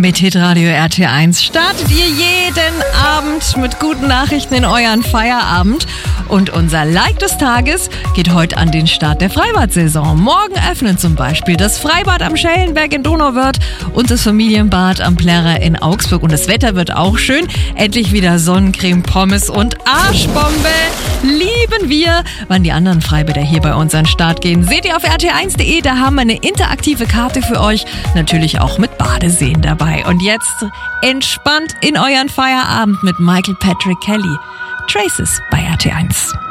Mit Hitradio RT1 startet ihr jeden Abend mit guten Nachrichten in euren Feierabend. Und unser Like des Tages geht heute an den Start der Freibad-Saison. Morgen öffnen zum Beispiel das Freibad am Schellenberg in Donauwörth und das Familienbad am Plärrer in Augsburg. Und das Wetter wird auch schön. Endlich wieder Sonnencreme, Pommes und Arschbombe. Lieben wir. Wann die anderen Freibäder hier bei uns an den Start gehen, seht ihr auf rt1.de. Da haben wir eine interaktive Karte für euch. Natürlich auch mit Badeseen dabei. Und jetzt entspannt in euren Feierabend mit Michael Patrick Kelly. Traces bei RT1.